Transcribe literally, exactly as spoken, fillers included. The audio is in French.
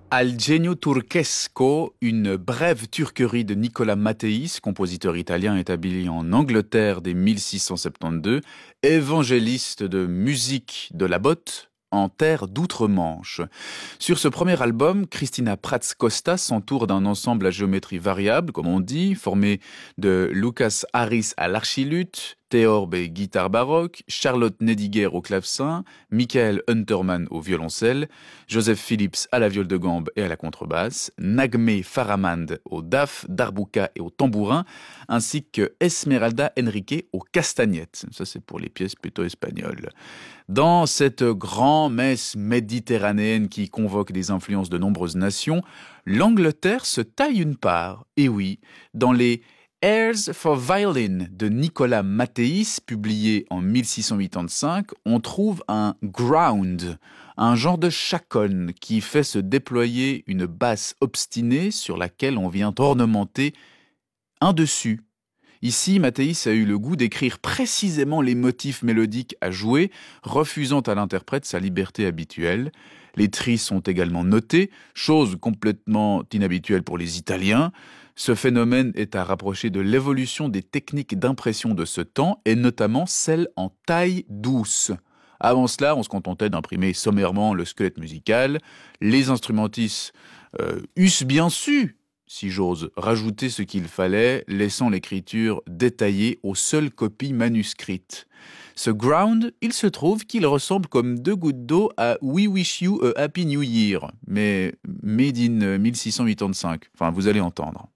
Al Genio Turchesco, une brève turquerie de Nicolas Matteis, compositeur italien établi en Angleterre dès mille six cent soixante-douze, évangéliste de musique de la botte en terre d'outre-Manche. Sur ce premier album, Christina Prats Costa s'entoure d'un ensemble à géométrie variable, comme on dit, formé de Lucas Harris à l'archiluth, Theorbe et guitare baroque, Charlotte Nediger au clavecin, Michael Hunterman au violoncelle, Joseph Phillips à la viole de gambe et à la contrebasse, Nagme Faramand au daf, darbuka et au tambourin, ainsi que Esmeralda Enrique aux castagnettes. Ça, c'est pour les pièces plutôt espagnoles. Dans cette grand-messe méditerranéenne qui convoque des influences de nombreuses nations, l'Angleterre se taille une part. Et oui, dans les Airs for Violin de Nicolas Matteis, publié en mille six cent quatre-vingt-cinq, on trouve un ground, un genre de chaconne qui fait se déployer une basse obstinée sur laquelle on vient ornementer un dessus. Ici, Matteis a eu le goût d'écrire précisément les motifs mélodiques à jouer, refusant à l'interprète sa liberté habituelle. Les tris sont également notés, chose complètement inhabituelle pour les Italiens. Ce phénomène est à rapprocher de l'évolution des techniques d'impression de ce temps, et notamment celle en taille douce. Avant cela, on se contentait d'imprimer sommairement le squelette musical. Les instrumentistes euh, eussent bien su, si j'ose, rajouter ce qu'il fallait, laissant l'écriture détaillée aux seules copies manuscrites. Ce ground, il se trouve qu'il ressemble comme deux gouttes d'eau à We Wish You a Happy New Year, mais made in mille six cent quatre-vingt-cinq. Enfin, vous allez entendre.